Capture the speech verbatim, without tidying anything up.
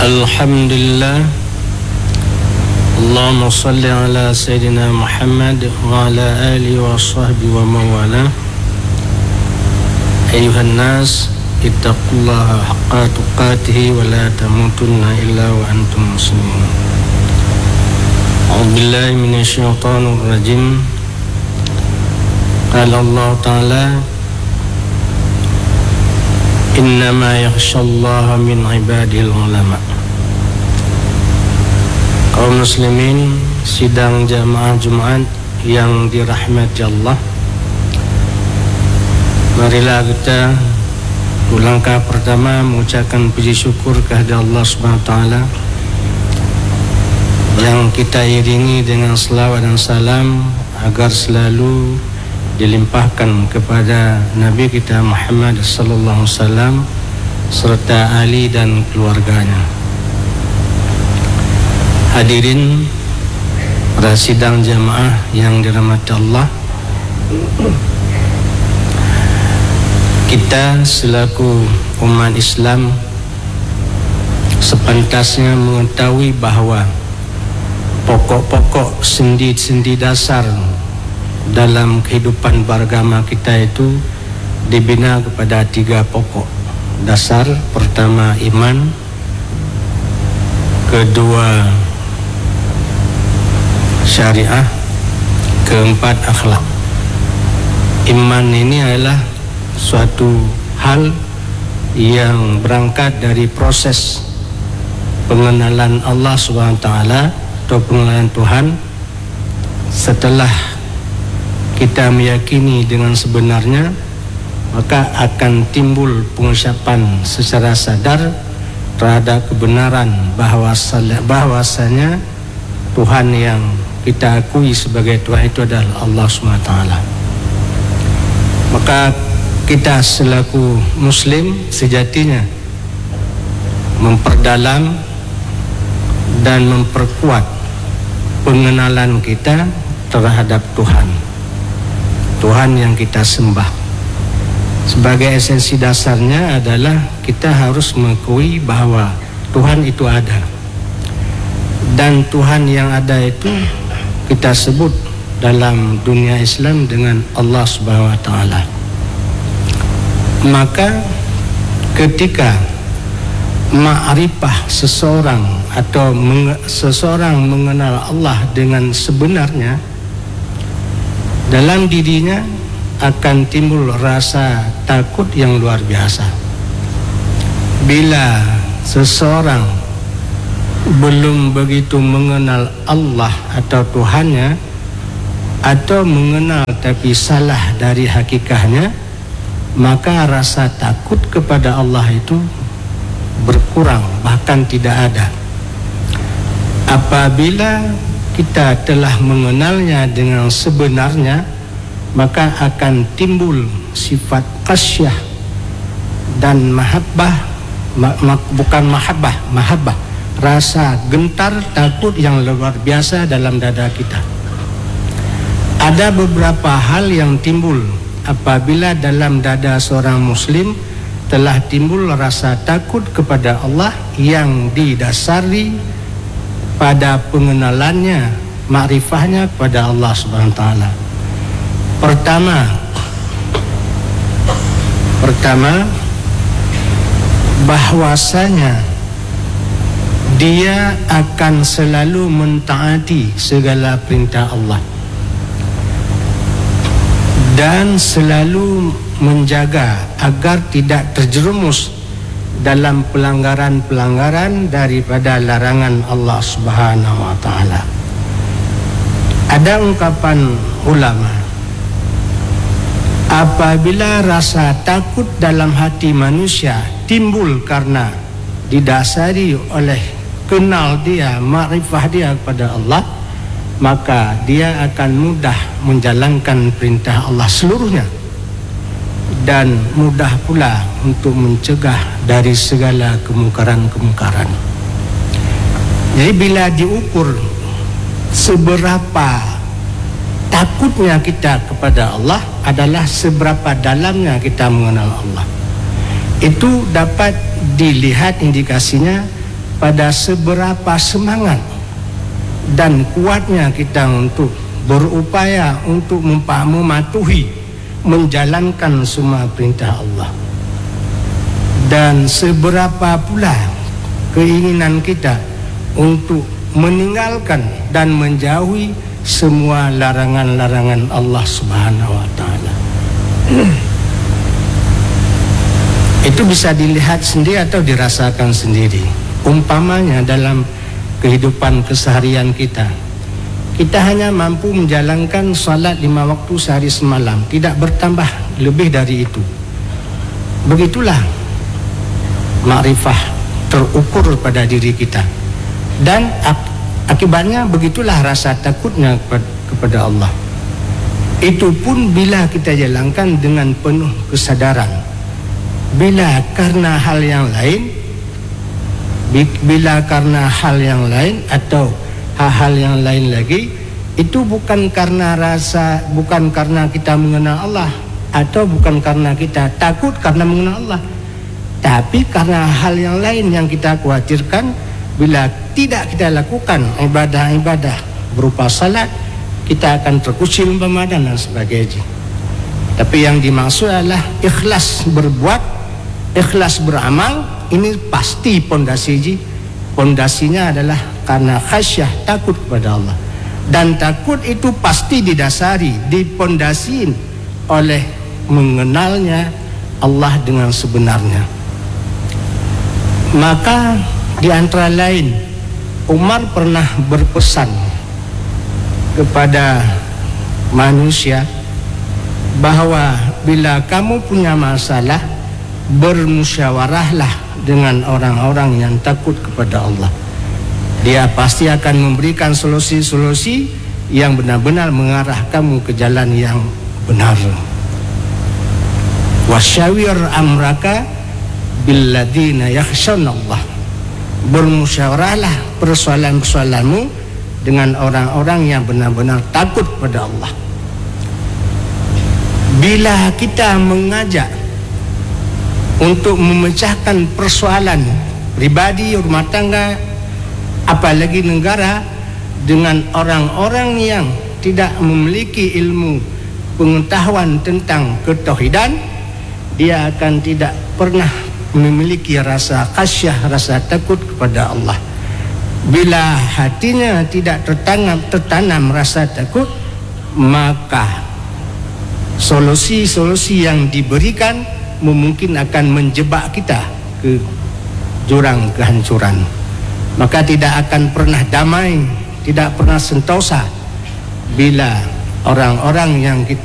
Alhamdulillah. Allahumma salli ala Sayyidina Muhammad wa ala alihi wa sahbihi wa mawala. Ayuhan nas, ittaqullaha haqqa tuqatihi wa la tamutunna illa wa antum muslimun. A'udzubillahi minasyaitonir rajim. Qala Allah Ta'ala, innama yakhshallaha min ibadil ulama. Kaum muslimin sidang jamaah Jumat yang dirahmati Allah, marilah kita langkah pertama mengucapkan puji syukur kehadirat Allah Subhanahu wa taala yang kita iringi dengan selawat dan salam agar selalu dilimpahkan kepada Nabi kita Muhammad sallallahu alaihi wasallam serta ahli dan keluarganya. Hadirin pada sidang jamaah yang dirahmati Allah, kita selaku umat Islam sepantasnya mengetahui bahawa pokok-pokok sendi-sendi dasar dalam kehidupan beragama kita itu dibina kepada tiga pokok dasar. Pertama iman, kedua syariah, keempat akhlak. Iman ini adalah suatu hal yang berangkat dari proses pengenalan Allah subhanahu wa taala atau pengenalan Tuhan. Setelah kita meyakini dengan sebenarnya, maka akan timbul pengucapan secara sadar terhadap kebenaran bahwasanya Tuhan yang kita akui sebagai Tuhan itu adalah Allah subhanahu wa taala. Maka kita selaku Muslim sejatinya memperdalam dan memperkuat pengenalan kita terhadap Tuhan, Tuhan yang kita sembah. Sebagai esensi dasarnya adalah kita harus mengakui bahawa Tuhan itu ada, dan Tuhan yang ada itu kita sebut dalam dunia Islam dengan Allah Subhanahu wa taala. Maka ketika ma'rifah seseorang atau menge- seseorang mengenal Allah dengan sebenarnya, dalam dirinya akan timbul rasa takut yang luar biasa. Bila seseorang belum begitu mengenal Allah atau Tuhannya, atau mengenal tapi salah dari hakikatnya, maka rasa takut kepada Allah itu berkurang, bahkan tidak ada. Apabila kita telah mengenalnya dengan sebenarnya, maka akan timbul sifat khasyah dan mahabbah, ma- ma- bukan mahabbah, mahabbah, rasa gentar takut yang luar biasa dalam dada kita. Ada beberapa hal yang timbul apabila dalam dada seorang muslim telah timbul rasa takut kepada Allah yang didasari pada pengenalannya, makrifahnya kepada Allah Subhanahu wa taala. Pertama, pertama bahwasanya dia akan selalu mentaati segala perintah Allah dan selalu menjaga agar tidak terjerumus dalam pelanggaran-pelanggaran daripada larangan Allah Subhanahu wa taala. Ada ungkapan ulama, apabila rasa takut dalam hati manusia timbul karena didasari oleh kenal dia, makrifah dia kepada Allah, maka dia akan mudah menjalankan perintah Allah seluruhnya dan mudah pula untuk mencegah dari segala kemungkaran-kemungkaran. Jadi bila diukur seberapa takutnya kita kepada Allah adalah seberapa dalamnya kita mengenal Allah. Itu dapat dilihat indikasinya pada seberapa semangat dan kuatnya kita untuk berupaya untuk mematuhi, menjalankan semua perintah Allah, dan seberapa pula keinginan kita untuk meninggalkan dan menjauhi semua larangan-larangan Allah Subhanahu wa taala. Itu bisa dilihat sendiri atau dirasakan sendiri. Umpamanya dalam kehidupan keseharian kita, kita hanya mampu menjalankan salat lima waktu sehari semalam, tidak bertambah lebih dari itu. Begitulah makrifah terukur pada diri kita, dan akibatnya begitulah rasa takutnya kepada Allah. Itu pun bila kita jalankan dengan penuh kesadaran. Bila karena hal yang lain, bila karena hal yang lain atau hal-hal yang lain lagi, itu bukan karena rasa, bukan karena kita mengenal Allah, atau bukan karena kita takut karena mengenal Allah, tapi karena hal yang lain yang kita khawatirkan. Bila tidak kita lakukan ibadah-ibadah berupa salat, kita akan terkucil umpama dan sebagainya. Tapi yang dimaksud adalah ikhlas berbuat, ikhlas beramal. Ini pasti pondasi, pondasinya adalah karena khasyah, takut kepada Allah. Dan takut itu pasti didasari, dipondasiin oleh mengenalnya Allah dengan sebenarnya. Maka di antara lain, Umar pernah berpesan kepada manusia bahwa bila kamu punya masalah, bermusyawarahlah dengan orang-orang yang takut kepada Allah. Dia pasti akan memberikan solusi-solusi yang benar-benar mengarah kamu ke jalan yang benar. Wasyawir amraka billadzina yakhshawna Allah. Bermusyawarahlah persoalan-persoalanmu dengan orang-orang yang benar-benar takut kepada Allah. Bila kita mengajak untuk memecahkan persoalan pribadi, rumah tangga, apalagi negara, dengan orang-orang yang tidak memiliki ilmu pengetahuan tentang ketauhidan, dia akan tidak pernah memiliki rasa khasyah, rasa takut kepada Allah. Bila hatinya tidak tertanam, tertanam rasa takut, maka solusi-solusi yang diberikan mungkin akan menjebak kita ke jurang kehancuran. Maka tidak akan pernah damai, tidak pernah sentosa bila orang-orang yang kita